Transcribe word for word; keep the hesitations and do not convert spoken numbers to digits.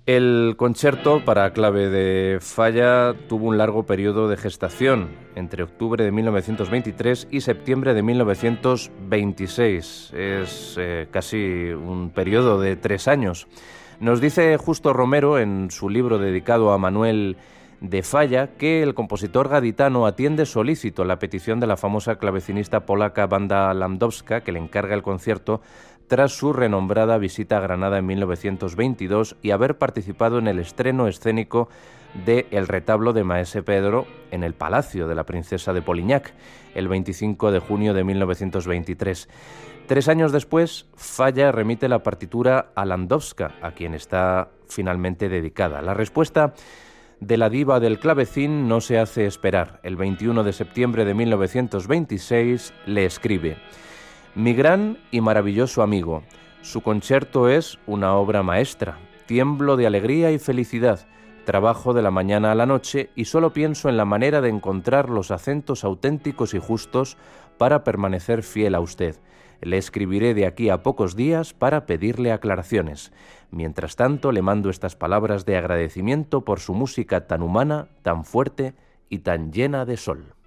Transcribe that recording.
El concierto para clave de Falla tuvo un largo periodo de gestación, entre octubre de mil novecientos veintitrés y septiembre de mil novecientos veintiséis. Es eh, casi un periodo de tres años. Nos dice Justo Romero, en su libro dedicado a Manuel de Falla, que el compositor gaditano atiende solícito la petición de la famosa clavecinista polaca Wanda Landowska, que le encarga el concierto tras su renombrada visita a Granada en mil novecientos veintidós y haber participado en el estreno escénico de El retablo de Maese Pedro en el Palacio de la Princesa de Polignac, el veinticinco de junio de mil novecientos veintitrés. Tres años después, Falla remite la partitura a Landowska, a quien está finalmente dedicada. La respuesta de la diva del clavecín no se hace esperar. El veintiuno de septiembre de mil novecientos veintiséis le escribe: «Mi gran y maravilloso amigo, su concierto es una obra maestra. Tiemblo de alegría y felicidad. Trabajo de la mañana a la noche y solo pienso en la manera de encontrar los acentos auténticos y justos para permanecer fiel a usted. Le escribiré de aquí a pocos días para pedirle aclaraciones. Mientras tanto, le mando estas palabras de agradecimiento por su música tan humana, tan fuerte y tan llena de sol».